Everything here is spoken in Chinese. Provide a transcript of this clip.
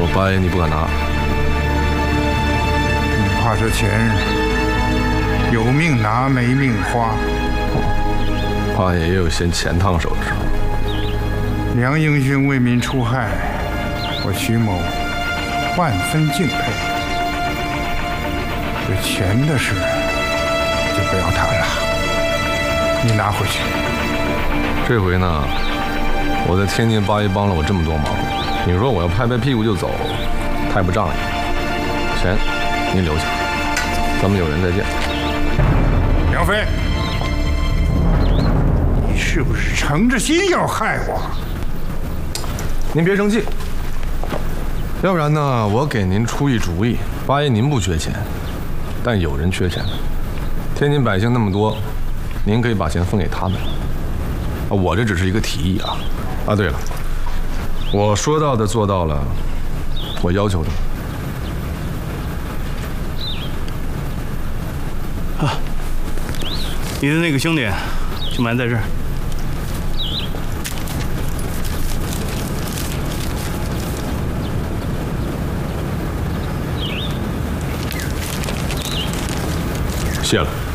我八爷你不敢拿， 你怕这钱有命拿没命花。 八爷也有嫌钱烫手的时候。 梁英勋为民除害，我徐某万分敬佩。这钱的事就不要谈了，你拿回去。 这回呢，我在天津八爷帮了我这么多忙，你说我要拍拍屁股就走，太不仗义。钱您留下，咱们有缘再见。 梁飞，你是不是诚着心要害我？ 您别生气，要不然呢，我给您出一主意。八爷您不缺钱，但有人缺钱。天津百姓那么多，您可以把钱分给他们。我这只是一个提议啊。啊，对了，我说到的做到了，我要求的。 啊，你的那个兄弟就埋在这儿。 谢了。